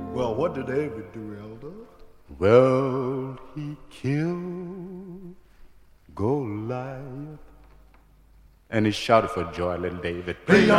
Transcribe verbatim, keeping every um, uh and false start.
Well, what did David do, Elder? Well, he killed Goliath. And he shouted for joy, little David. Play